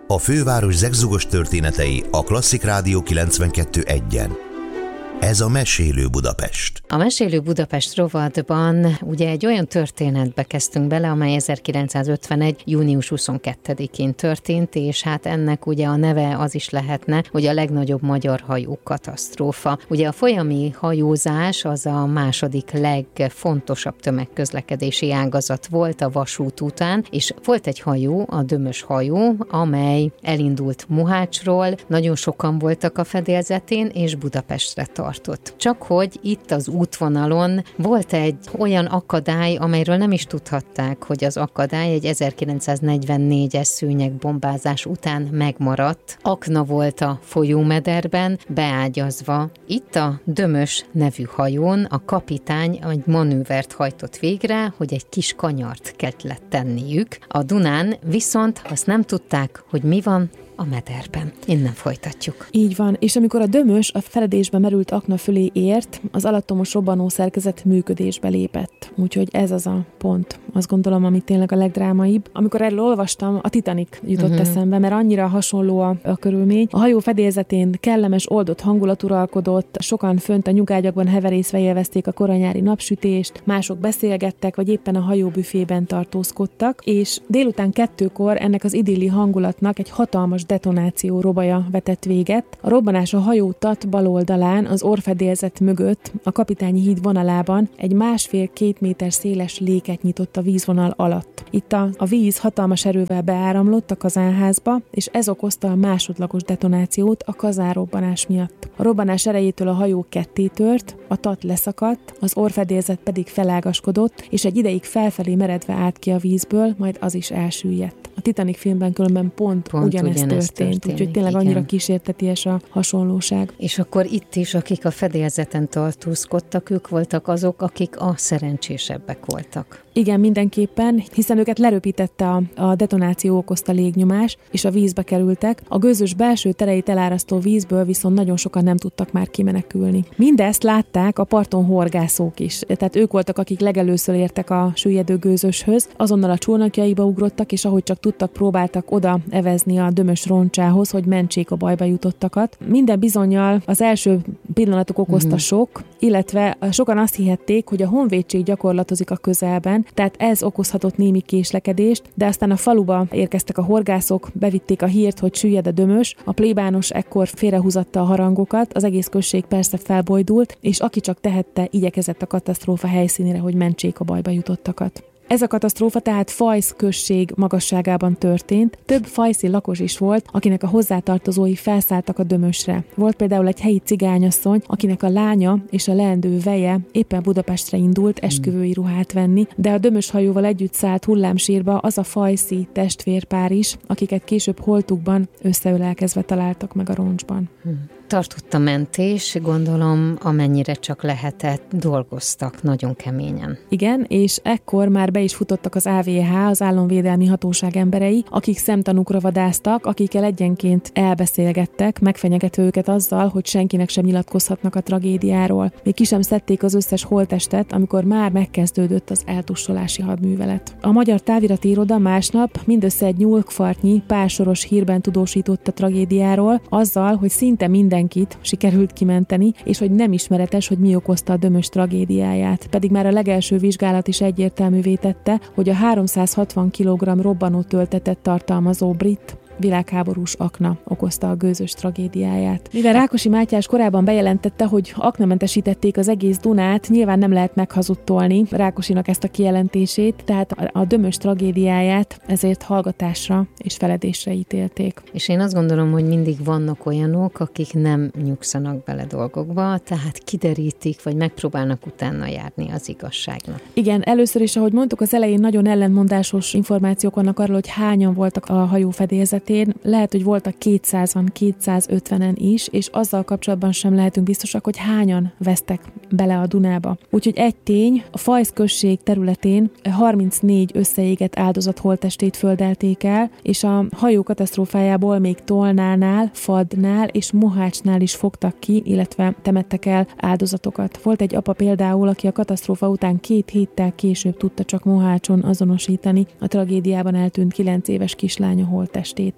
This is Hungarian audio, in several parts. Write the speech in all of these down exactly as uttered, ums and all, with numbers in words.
A főváros zegzugos történetei a Klasszik Rádió kilencvenkettő egyen. Ez a Mesélő Budapest. A Mesélő Budapest rovatban ugye egy olyan történetbe kezdtünk bele, amely ezerkilencszázötvenegy. június huszonkettedikén történt, és hát ennek ugye a neve az is lehetne, hogy a legnagyobb magyar hajó katasztrófa. Ugye a folyami hajózás az a második legfontosabb tömegközlekedési ágazat volt a vasút után, és volt egy hajó, a Dömös hajó, amely elindult Mohácsról, nagyon sokan voltak a fedélzetén, és Budapestre tart. Csak hogy itt az útvonalon volt egy olyan akadály, amelyről nem is tudhatták, hogy az akadály egy ezerkilencszáznegyvennégyes szőnyegbombázás után megmaradt. Akna volt a folyómederben, beágyazva. Itt a Dömös nevű hajón a kapitány egy manővert hajtott végre, hogy egy kis kanyart kellett tenniük. A Dunán viszont azt nem tudták, hogy mi van a mederben. Innen folytatjuk. Így van, és amikor a Dömös a feledésbe merült akna fölé ért, az alattomos robbanó szerkezet működésbe lépett. Úgyhogy ez az a pont, azt gondolom, ami tényleg a legdrámaibb. Amikor erről olvastam, a Titanic jutott uh-huh. eszembe, mert annyira hasonló a, a körülmény. A hajó fedélzetén kellemes, oldott hangulat uralkodott, sokan fönt a nyugágyakban heverészve élvezték a koranyári napsütést, mások beszélgettek, vagy éppen a hajóbüfében tartózkodtak, és délután kettőkor ennek az idilli hangulatnak egy hatalmas detonáció robaja vetett véget. A robbanás a hajó tat bal oldalán, az orrfedélzet mögött, a Kapitányi híd vonalában egy másfél-két méter széles léket nyitott a vízvonal alatt. Itt a, a víz hatalmas erővel beáramlott a kazánházba, és ez okozta a másodlagos detonációt a kazánrobbanás miatt. A robbanás erejétől a hajó ketté tört, a tat leszakadt, az orrfedélzet pedig felágaskodott, és egy ideig felfelé meredve állt ki a vízből, majd az is elsüllyedt. A Titanic filmben különben pont, pont ugyanezt történt, történt, úgyhogy tényleg igen. Annyira kísérteties a hasonlóság. És akkor itt is, akik a fedélzeten tartózkodtak, ők voltak azok, akik a szerencsésebbek voltak. Igen, mindenképpen, hiszen őket leröpítette a, a detonáció okozta légnyomás, és a vízbe kerültek. A gőzös belső tereit elárasztó vízből viszont nagyon sokan nem tudtak már kimenekülni. Mindezt látták a parton horgászók is, tehát ők voltak, akik legelőször értek a süllyedő gőzöshöz, azonnal a csónakjaiba ugrottak, és ahogy csak tudtak, próbáltak oda evezni a Dömös roncsához, hogy mentsék a bajba jutottakat. Minden bizonnyal az első pillanatok okozta mm-hmm. sok, illetve sokan azt hihették, hogy a honvédség gyakorlatozik a közelben, tehát ez okozhatott némi késlekedést, de aztán a faluba érkeztek a horgászok, bevitték a hírt, hogy süllyed a Dömös, a plébános ekkor félrehúzatta a harangokat, az egész község persze felbojdult, és aki csak tehette, igyekezett a katasztrófa helyszínére, hogy mentsék a bajba jutottakat. Ez a katasztrófa tehát Fajsz község magasságában történt. Több fajszi lakos is volt, akinek a hozzátartozói felszálltak a Dömösre. Volt például egy helyi cigányasszony, akinek a lánya és a leendő veje éppen Budapestre indult esküvői ruhát venni, de a Dömös hajóval együtt szállt hullámsírba az a fajszi testvérpár is, akiket később holtukban összeölelkezve találtak meg a roncsban. Hmm. Tartott a mentés, gondolom, amennyire csak lehetett, dolgoztak nagyon keményen. Igen, és ekkor már be is futottak az á vé há, az Államvédelmi Hatóság emberei, akik szemtanúkra vadáztak, akikkel egyenként elbeszélgettek, megfenyegetve őket azzal, hogy senkinek sem nyilatkozhatnak a tragédiáról. Még ki sem szedték az összes holttestet, amikor már megkezdődött az eltussolási hadművelet. A Magyar Távirati Iroda másnap mindössze egy nyúlkfartnyi, pársoros hírben tudósított a tragédiáról, azzal, hogy szinte minden Mindenkit sikerült kimenteni, és hogy nem ismeretes, hogy mi okozta a Dömös tragédiáját. Pedig már a legelső vizsgálat is egyértelművé tette, hogy a háromszázhatvan kilogramm robbanó töltetet tartalmazó brit világháborús akna okozta a gőzös tragédiáját. Mivel Rákosi Mátyás korábban bejelentette, hogy aknamentesítették az egész Dunát, nyilván nem lehet meghazudtolni Rákosinak ezt a kijelentését, tehát a Dömös tragédiáját ezért hallgatásra és feledésre ítélték. És én azt gondolom, hogy mindig vannak olyanok, akik nem nyugszanak bele dolgokba, tehát kiderítik, vagy megpróbálnak utána járni az igazságnak. Igen, először is, ahogy mondtuk, az elején nagyon ellentmondásos információk vannak arról, hogy hányan voltak a hajó fedélzetén. Lehet, hogy voltak kétszázan, kétszázötvenen is, és azzal kapcsolatban sem lehetünk biztosak, hogy hányan vesztek bele a Dunába. Úgyhogy egy tény, a Fajsz község területén harmincnégy összeégett áldozat holttestét földelték el, és a hajó katasztrófájából még Tolnánál, Fadnál és Mohácsnál is fogtak ki, illetve temettek el áldozatokat. Volt egy apa például, aki a katasztrófa után két héttel később tudta csak Mohácson azonosítani a tragédiában eltűnt kilenc éves kislánya holttestét.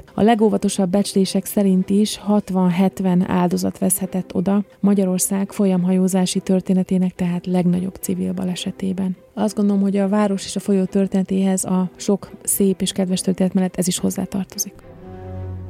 A legóvatosabb becslések szerint is hatvan-hetven áldozat veszhetett oda Magyarország folyamhajózási történetének, tehát legnagyobb civil balesetében. Azt gondolom, hogy a város és a folyó történetéhez a sok szép és kedves történet mellett ez is hozzátartozik.